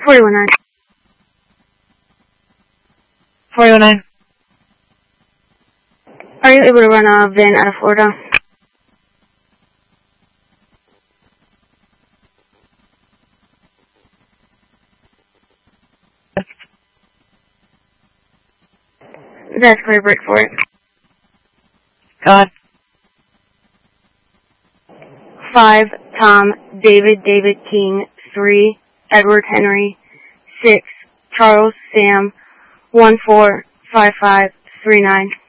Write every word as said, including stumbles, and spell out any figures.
forty-one nine. forty-one nine. Are you able to run a van out of Florida? That's clear, break for it. God. Five, Tom, David, David King, three, Edward Henry, six, Charles, Sam, one four five five three nine.